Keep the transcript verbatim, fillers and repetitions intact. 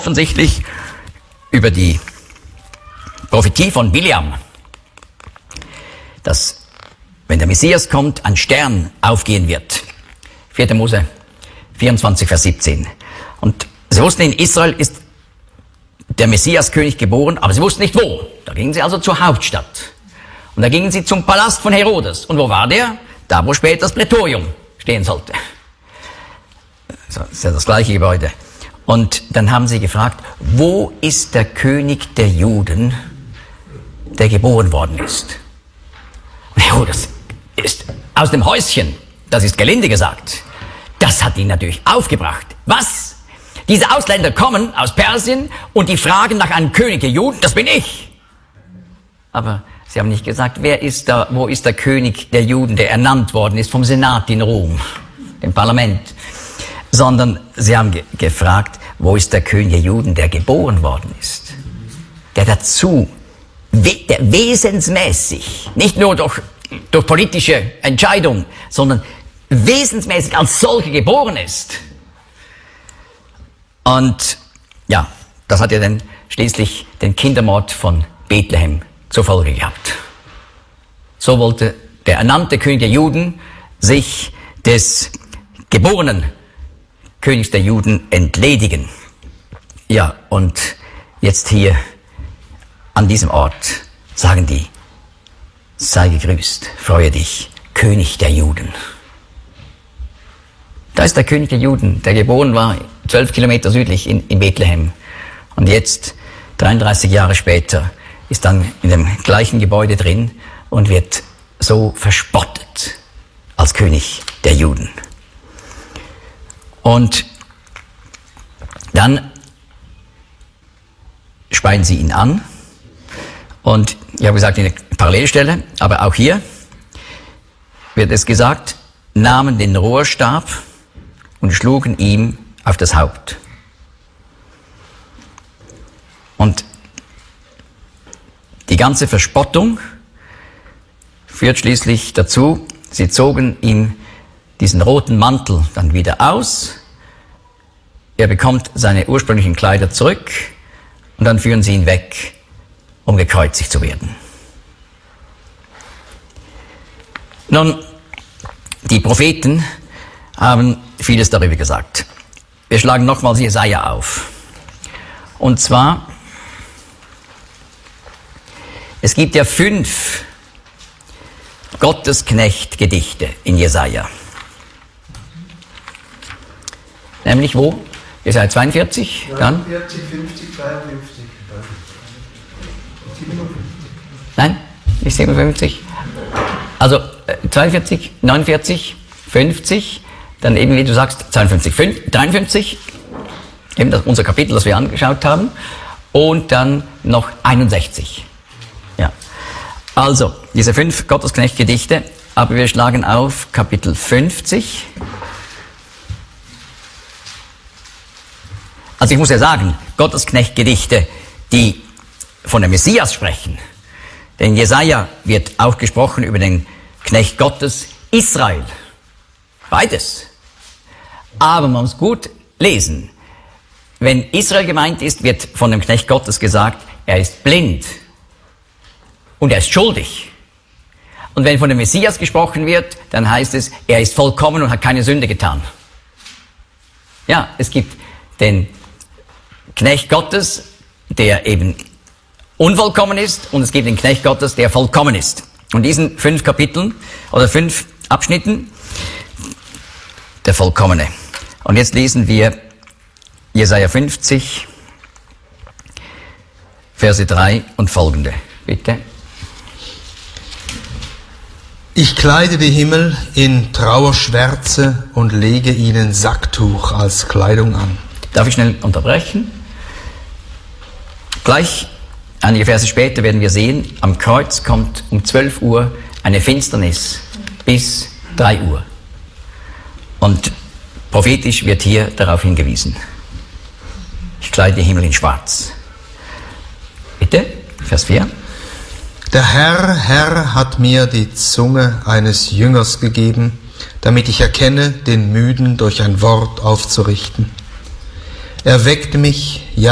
offensichtlich über die Prophetie von Biliam, dass, wenn der Messias kommt, ein Stern aufgehen wird. vierter Mose vierundzwanzig, Vers siebzehn. Und sie wussten, in Israel ist der Messiaskönig geboren, aber sie wussten nicht wo. Da gingen sie also zur Hauptstadt. Und da gingen sie zum Palast von Herodes. Und wo war der? Da, wo später das Prätorium stehen sollte. Das ist ja das gleiche Gebäude. Und dann haben sie gefragt, wo ist der König der Juden, der geboren worden ist? Und Herodes ist aus dem Häuschen, das ist gelinde gesagt. Das hat ihn natürlich aufgebracht. Was? Diese Ausländer kommen aus Persien und die fragen nach einem König der Juden, das bin ich. Aber sie haben nicht gesagt, wer ist da, wo ist der König der Juden, der ernannt worden ist vom Senat in Rom, dem Parlament, sondern sie haben ge- gefragt, wo ist der König der Juden, der geboren worden ist, der dazu, we- der wesensmäßig, nicht nur durch, durch politische Entscheidung, sondern wesensmäßig als solcher geboren ist. Und ja, das hat ja dann schließlich den Kindermord von Bethlehem zur Folge gehabt. So wollte der ernannte König der Juden sich des geborenen Königs der Juden entledigen. Ja, und jetzt hier an diesem Ort sagen die, sei gegrüßt, freue dich, König der Juden. Da ist der König der Juden, der geboren war, zwölf Kilometer südlich in, in Bethlehem. Und jetzt, dreiunddreißig Jahre später, ist dann in dem gleichen Gebäude drin und wird so verspottet als König der Juden. Und dann speien sie ihn an. Und ich habe gesagt, in der Parallelstelle, aber auch hier wird es gesagt, nahmen den Rohrstab und schlugen ihm auf das Haupt. Und die ganze Verspottung führt schließlich dazu, sie zogen ihm diesen roten Mantel dann wieder aus, er bekommt seine ursprünglichen Kleider zurück und dann führen sie ihn weg, um gekreuzigt zu werden. Nun, die Propheten haben vieles darüber gesagt. Wir schlagen nochmals Jesaja auf. Und zwar, es gibt ja fünf Gottesknecht-Gedichte in Jesaja. Nämlich wo? Jesaja zweiundvierzig, dann? neunundvierzig, fünfzig, zweiundfünfzig. Nein, nicht siebenundfünfzig. Also zweiundvierzig, neunundvierzig, fünfzig, dann eben, wie du sagst, zweiundfünfzig, dreiundfünfzig, eben das, unser Kapitel, das wir angeschaut haben, und dann noch einundsechzig. Ja. Also, diese fünf Gottesknecht-Gedichte, aber wir schlagen auf Kapitel fünfzig. Also ich muss ja sagen, Gottesknecht-Gedichte, die von dem Messias sprechen, denn Jesaja wird auch gesprochen über den Knecht Gottes Israel. Beides. Aber man muss gut lesen. Wenn Israel gemeint ist, wird von dem Knecht Gottes gesagt, er ist blind und er ist schuldig. Und wenn von dem Messias gesprochen wird, dann heißt es, er ist vollkommen und hat keine Sünde getan. Ja, es gibt den Knecht Gottes, der eben unvollkommen ist, und es gibt den Knecht Gottes, der vollkommen ist. Und diesen fünf Kapiteln oder fünf Abschnitten, der Vollkommene. Und jetzt lesen wir Jesaja fünfzig, Verse drei und folgende. Bitte. Ich kleide die Himmel in Trauerschwärze und lege ihnen Sacktuch als Kleidung an. Darf ich schnell unterbrechen? Gleich einige Verse später werden wir sehen, am Kreuz kommt um zwölf Uhr eine Finsternis bis drei Uhr. Und prophetisch wird hier darauf hingewiesen. Ich kleide den Himmel in Schwarz. Bitte, Vers vier. Der Herr, Herr hat mir die Zunge eines Jüngers gegeben, damit ich erkenne, den Müden durch ein Wort aufzurichten. Er weckt mich, ja,